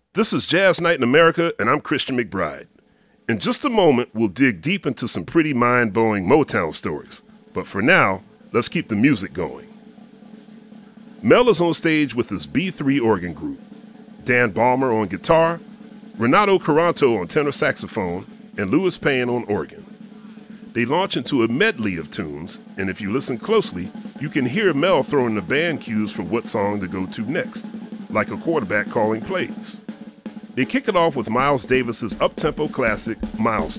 This is Jazz Night in America, and I'm Christian McBride. In just a moment, we'll dig deep into some pretty mind-blowing Motown stories. But for now, let's keep the music going. Mel is on stage with his B3 organ group. Dan Balmer on guitar, Renato Caranto on tenor saxophone, and Louis Payne on organ. They launch into a medley of tunes, and if you listen closely, you can hear Mel throwing the band cues for what song to go to next, like a quarterback calling plays. They kick it off with Miles Davis's up-tempo classic, Milestone.